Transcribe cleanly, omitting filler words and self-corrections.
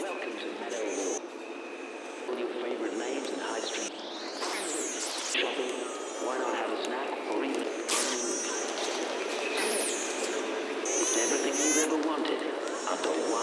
Welcome to Meadowhall. All your favorite names and high street shopping. Why not have a snack or even